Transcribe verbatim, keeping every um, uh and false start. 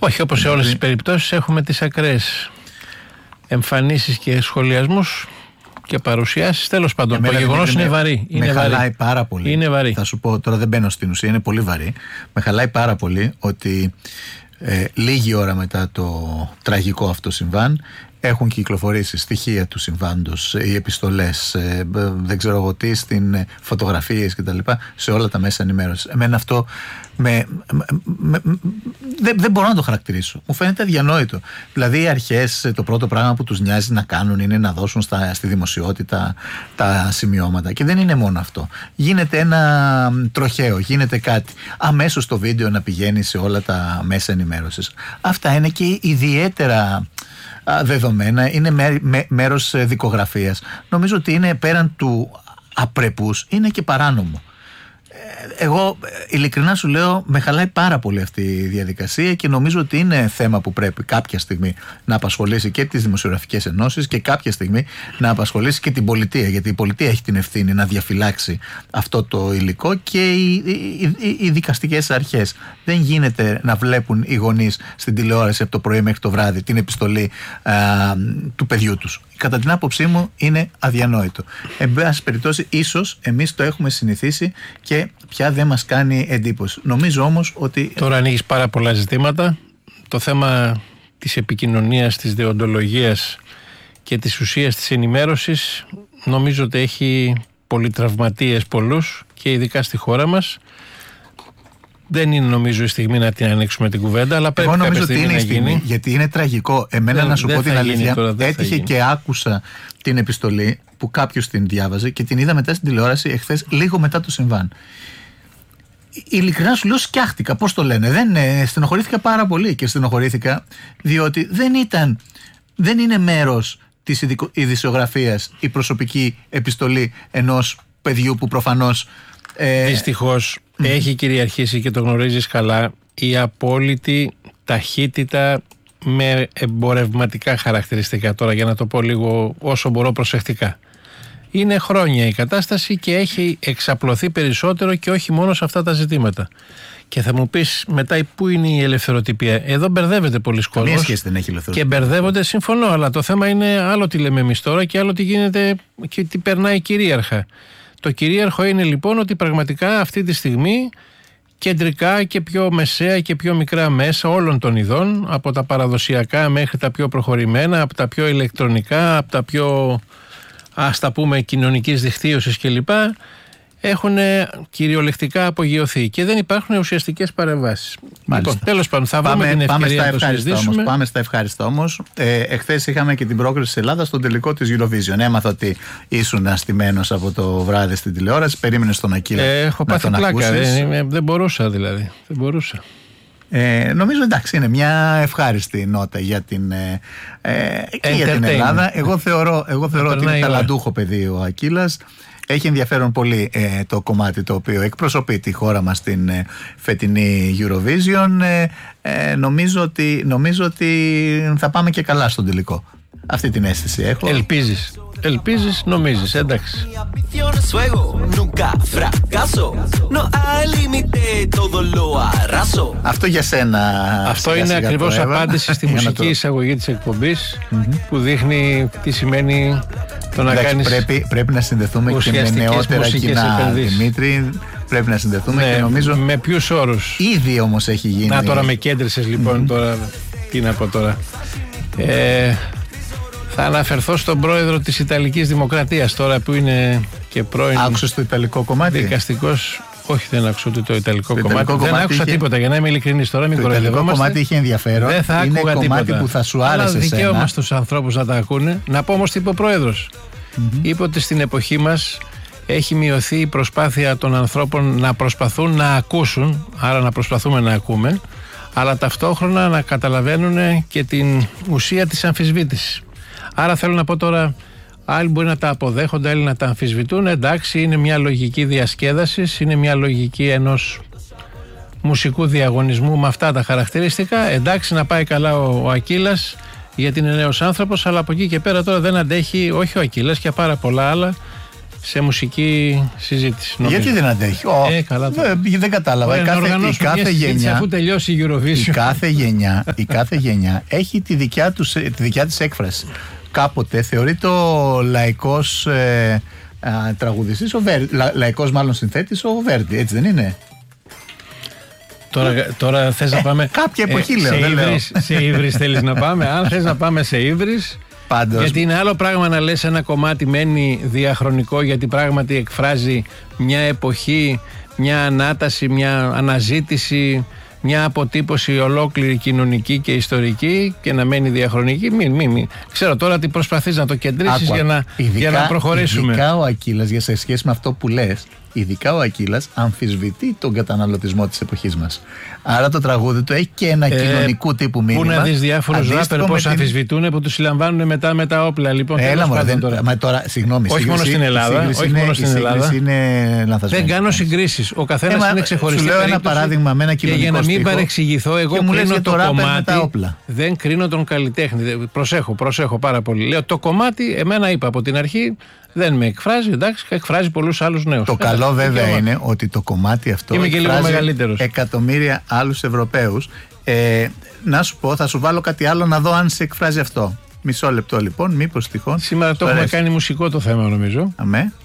Όχι, όπως σε όλες τις περιπτώσεις έχουμε τις ακραίες εμφανίσεις και σχολιασμούς και παρουσιάσεις. Τέλος πάντων, το γεγονός είναι βαρύ. Με είναι χαλάει βαρύ. πάρα πολύ. Είναι βαρύ. Θα σου πω, τώρα δεν μπαίνω στην ουσία, είναι πολύ βαρύ. Με χαλάει πάρα πολύ ότι ε, λίγη ώρα μετά το τραγικό αυτό συμβάν έχουν κυκλοφορήσει στοιχεία του συμβάντος, οι επιστολές, ε, δεν ξέρω εγώ τι, στην ε, φωτογραφίες κτλ. Σε όλα τα μέσα ενημέρωσης. Εμένα αυτό με, με, με, με, δεν, δεν μπορώ να το χαρακτηρίσω. Μου φαίνεται αδιανόητο. Δηλαδή οι αρχές το πρώτο πράγμα που τους νοιάζει να κάνουν είναι να δώσουν στα, στη δημοσιότητα τα σημειώματα. Και δεν είναι μόνο αυτό. Γίνεται ένα τροχαίο, γίνεται κάτι. Αμέσως το βίντεο να πηγαίνει σε όλα τα μέσα ενημέρωσης. Αυτά είναι και ιδιαίτερα δεδομένα, είναι μέ, μέ, μέρος δικογραφίας. Νομίζω ότι είναι πέραν του απρεπούς, είναι και παράνομο. Εγώ ειλικρινά σου λέω, με χαλάει πάρα πολύ αυτή η διαδικασία και νομίζω ότι είναι θέμα που πρέπει κάποια στιγμή να απασχολήσει και τις δημοσιογραφικές ενώσεις και κάποια στιγμή να απασχολήσει και την πολιτεία, γιατί η πολιτεία έχει την ευθύνη να διαφυλάξει αυτό το υλικό και οι, οι, οι, οι δικαστικές αρχές. Δεν γίνεται να βλέπουν οι γονείς στην τηλεόραση από το πρωί μέχρι το βράδυ την επιστολή α, του παιδιού τους. Κατά την άποψή μου είναι αδιανόητο. Εν πάση περιπτώσει, ίσως εμείς το έχουμε συνηθίσει και πια δεν μας κάνει εντύπωση. Νομίζω όμως ότι... Τώρα ανοίγεις πάρα πολλά ζητήματα. Το θέμα της επικοινωνίας, της δεοντολογίας και της ουσίας της ενημέρωσης νομίζω ότι έχει πολυτραυματίες πολλούς και ειδικά στη χώρα μας. Δεν είναι νομίζω η στιγμή να την ανοίξουμε την κουβέντα, αλλά πρέπει Εγώ κάποια νομίζω ότι είναι η στιγμή, γίνει. γιατί είναι τραγικό. Εμένα δεν, να σου πω την αλήθεια, τώρα, έτυχε και άκουσα την επιστολή που κάποιος την διάβαζε και την είδα μετά στην τηλεόραση εχθές, λίγο μετά το συμβάν. Ειλικρινά σου λέω, σκιάχτηκα. Πώς το λένε, δεν, ε, στενοχωρήθηκα πάρα πολύ και στενοχωρήθηκα διότι δεν ήταν, δεν είναι μέρος της ειδησιογραφίας η προσωπική επιστολή ενός παιδιού που προφανώς ε, δυστυχώς mm. έχει κυριαρχήσει και το γνωρίζεις καλά η απόλυτη ταχύτητα με εμπορευματικά χαρακτηριστικά, τώρα για να το πω λίγο όσο μπορώ προσεκτικά. Είναι χρόνια η κατάσταση και έχει εξαπλωθεί περισσότερο και όχι μόνο σε αυτά τα ζητήματα. Και θα μου πεις μετά πού είναι η ελευθεροτυπία. Εδώ μπερδεύεται πολλοί κόσμος. Καμία σχέση δεν έχει ελευθεροτυπία. Και μπερδεύονται, συμφωνώ, αλλά το θέμα είναι άλλο τι λέμε εμείς τώρα και άλλο τι γίνεται και τι περνάει κυρίαρχα. Το κυρίαρχο είναι λοιπόν ότι πραγματικά αυτή τη στιγμή κεντρικά και πιο μεσαία και πιο μικρά μέσα όλων των ειδών, από τα παραδοσιακά μέχρι τα πιο προχωρημένα, από τα πιο ηλεκτρονικά, από τα πιο, ας τα πούμε, κοινωνικής δικτύωσης κλπ, έχουν κυριολεκτικά απογειωθεί και δεν υπάρχουν ουσιαστικές παρεμβάσεις. Λοιπόν, τέλος πάντων, θα βρούμε την ευκαιρία να το συζητήσουμε. Όμως, πάμε στα ευχάριστα όμως. Ε, εχθές είχαμε και την πρόκριση της Ελλάδας στον τελικό της Eurovision. Έμαθα ότι ήσουν αστημένος από το βράδυ στην τηλεόραση. Περίμενες τον Ακύλα ε, έχω να πάθει τον πλάκα. ακούσεις. Δεν, δεν μπορούσα δηλαδή. Δεν μπορούσα. Ε, νομίζω εντάξει, είναι μια ευχάριστη νότα για την, ε, και για την Ελλάδα. Εγώ θεωρώ, εγώ θεωρώ ότι είναι ταλαντούχο παιδί ο Ακύλας. Έχει ενδιαφέρον πολύ ε, το κομμάτι το οποίο εκπροσωπεί τη χώρα μας στην ε, φετινή Eurovision. Ε, ε, νομίζω, ότι, νομίζω ότι θα πάμε και καλά στον τελικό. Αυτή την αίσθηση έχω. Ελπίζεις. Ελπίζεις, νομίζεις, εντάξει. Αυτό για σένα. Αυτό σιγά, είναι σιγά ακριβώς απάντηση στη μουσική το... εισαγωγή της εκπομπής mm-hmm. που δείχνει τι σημαίνει το να εντάξει, κάνεις πρέπει, πρέπει να συνδεθούμε και με νεότερα κοινά, Δημήτρη. Πρέπει να συνδεθούμε ναι, και νομίζω. Με ποιους όρους. Ήδη όμως έχει γίνει. Να τώρα με κέντρισες λοιπόν mm-hmm. τώρα. Τι να πω τώρα. Ε, θα αναφερθώ στον πρόεδρο της Ιταλικής Δημοκρατίας τώρα που είναι και πρώην. Άκουσες το ιταλικό κομμάτι. Δικαστικός. Όχι, δεν άκουσα ούτε το ιταλικό το κομμάτι. Ιταλικό δεν κομμάτι άκουσα είχε... τίποτα για να είμαι ειλικρινής τώρα. Μην το ιταλικό κομμάτι είχε ενδιαφέρον. Δεν θα είναι άκουγα κομμάτι τίποτα. Που θα σου άρεσε. Αλλά δικαίωμα στους ανθρώπους να τα ακούνε. Να πω όμως τι είπε ο πρόεδρος. Mm-hmm. Είπε ότι στην εποχή μας έχει μειωθεί η προσπάθεια των ανθρώπων να προσπαθούν να ακούσουν, άρα να προσπαθούμε να ακούμε, αλλά ταυτόχρονα να καταλαβαίνουν και την ουσία της αμφισβήτησης. Άρα θέλω να πω τώρα, άλλοι μπορεί να τα αποδέχονται, άλλοι να τα αμφισβητούν. Εντάξει, είναι μια λογική διασκέδασης, είναι μια λογική ενός μουσικού διαγωνισμού με αυτά τα χαρακτηριστικά. Εντάξει, να πάει καλά ο, ο Ακύλας, γιατί είναι νέος άνθρωπος, αλλά από εκεί και πέρα τώρα δεν αντέχει, όχι ο Ακύλας και πάρα πολλά άλλα, σε μουσική συζήτηση. Νομίζω. Γιατί δεν αντέχει. Oh, ε, καλά, δεν, δεν κατάλαβα. Η κάθε, η κάθε γενιά, αφού τελειώσει η Eurovision. Η κάθε γενιά, η κάθε γενιά έχει τη δικιά, τους, τη δικιά της έκφραση. Κάποτε θεωρείται ο λαϊκός ε, ε, τραγουδιστής, ο Βέρντι, λα, λαϊκός μάλλον συνθέτης, ο Βέρντι, έτσι δεν είναι? Τώρα, τώρα θες να πάμε. Ε, κάποια εποχή ε, λέω. Σε δεν Ύβρις, λέω. σε Ύβρις θέλεις να πάμε. Αν θες να πάμε σε Ύβρις. Πάντως. Γιατί είναι άλλο πράγμα να λες ένα κομμάτι μένει διαχρονικό, γιατί πράγματι εκφράζει μια εποχή, μια ανάταση, μια αναζήτηση, μια αποτύπωση ολόκληρη κοινωνική και ιστορική, και να μένει διαχρονική. Μην, μην, μην. Ξέρω τώρα τι προσπαθείς να το κεντρίσεις για να, ειδικά, για να προχωρήσουμε. Ειδικά ο Ακύλας, για σε σχέση με αυτό που λες, ειδικά ο Ακύλας αμφισβητεί τον καταναλωτισμό της εποχής μας. Άρα το τραγούδι του έχει και ένα ε, κοινωνικού τύπου μήνυμα. Πού να δεις διάφορους ράπερ πώς την... αμφισβητούν που τους συλλαμβάνουν μετά με τα όπλα. Λοιπόν, έλα μωρέ, δεν... τώρα. Μα τώρα, συγγνώμη, όχι μόνο στην Ελλάδα. Όχι είναι, μόνο στην Ελλάδα. Είναι δεν κάνω συγκρίσεις. Ο καθένας ε, είναι ξεχωριστή. Σου λέω ένα παράδειγμα με ένα κοινωνικό στίχο. Και για να μην παρεξηγηθώ, εγώ κρίνω το κομμάτι. Δεν κρίνω τον καλλιτέχνη. Προσέχω, προσέχω πάρα πολύ. Λέω το κομμάτι, εμένα είπα από την αρχή. Δεν με εκφράζει, εντάξει, εκφράζει πολλούς άλλους νέους. Το καλό βέβαια είναι ότι το κομμάτι αυτό είμαι εκφράζει εκατομμύρια άλλους Ευρωπαίους. Ε, να σου πω, θα σου βάλω κάτι άλλο να δω αν σε εκφράζει αυτό. Μισό λεπτό λοιπόν, μήπως τυχόν. Σήμερα το έχουμε κάνει μουσικό το θέμα, νομίζω. Αμέ.